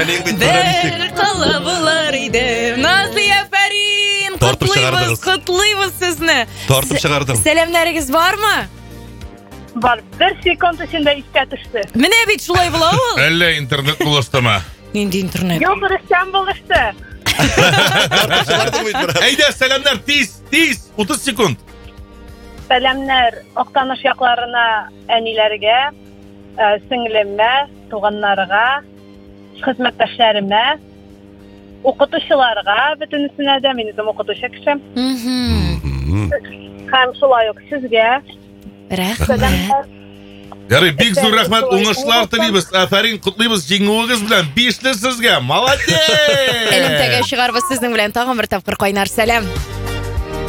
Фәриянең бит Бер қылы болар иде. Назли Фәрин, құтлыйбыз сезне. Тартып шығардым. Сәламнәрегез бармы? Бар, 1 секунд ішінде иске түсті. Менә бит шулай була ул. Әллә интернет булыштымы? Нинди интернет? Yok, Рөстәм булышты. Тартып шығардым бит, брат. Әйдә, сәламнәр, тиз, 30 секунд. Сәламнәр Актаныш якларына әниләргә, сеңлемә, туганнарга, хезмәттәшләремә, укытучыларга, бөтенесенә дә, мин үзем укытучы кешем. Һәм шулай ук сезгә. Рәхмәт. Ярый, бик зур рәхмәт, уңышлар телибез. Фәрин, котлыйбыз җиңүегез белән. 5 сезгә. Молодец! Элемтәгә чыгарбыз сезнең белән тагын бер тапкыр кайнар сәлам.